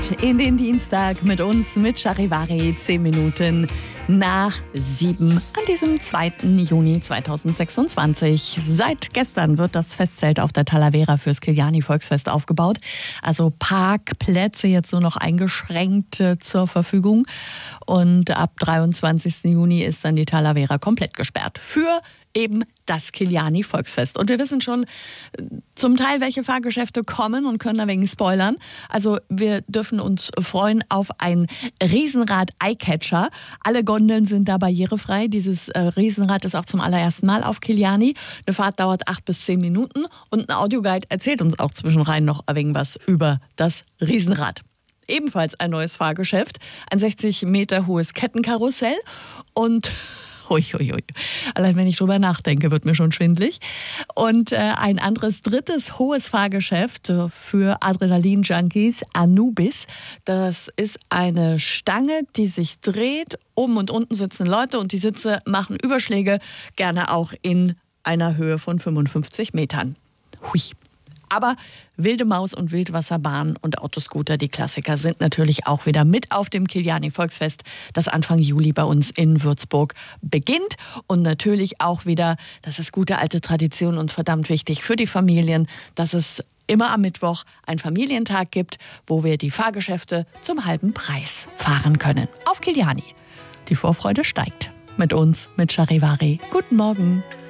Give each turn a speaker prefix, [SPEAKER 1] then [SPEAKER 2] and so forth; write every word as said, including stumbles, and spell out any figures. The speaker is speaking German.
[SPEAKER 1] In den Dienstag mit uns, mit Charivari, zehn Minuten nach sieben an diesem zweiten Juni zweitausendsechsundzwanzig. Seit gestern wird das Festzelt auf der Talavera fürs Kiliani-Volksfest aufgebaut. Also Parkplätze jetzt nur noch eingeschränkt äh, zur Verfügung. Und ab dreiundzwanzigsten Juni ist dann die Talavera komplett gesperrt für eben das Kiliani-Volksfest. Und wir wissen schon zum Teil, welche Fahrgeschäfte kommen und können da wegen spoilern. Also wir dürfen uns freuen auf ein Riesenrad-Eyecatcher. Alle Gondeln sind da barrierefrei. Dieses äh, Riesenrad ist auch zum allerersten Mal auf Kiliani. Eine Fahrt dauert acht bis zehn Minuten und ein Audioguide erzählt uns auch zwischenrein noch ein wenig was über das Riesenrad. Ebenfalls ein neues Fahrgeschäft, ein sechzig Meter hohes Kettenkarussell und Ui, ui, ui. Allein wenn ich drüber nachdenke, wird mir schon schwindlig. Und äh, ein anderes drittes hohes Fahrgeschäft für Adrenalin-Junkies, Anubis. Das ist eine Stange, die sich dreht. Oben und unten sitzen Leute und die Sitze machen Überschläge, gerne auch in einer Höhe von fünfundfünfzig Metern. Hui. Aber Wilde Maus und Wildwasserbahn und Autoscooter, die Klassiker, sind natürlich auch wieder mit auf dem Kiliani-Volksfest, das Anfang Juli bei uns in Würzburg beginnt. Und natürlich auch wieder, das ist gute alte Tradition und verdammt wichtig für die Familien, dass es immer am Mittwoch einen Familientag gibt, wo wir die Fahrgeschäfte zum halben Preis fahren können. Auf Kiliani. Die Vorfreude steigt. Mit uns, mit Charivari. Guten Morgen.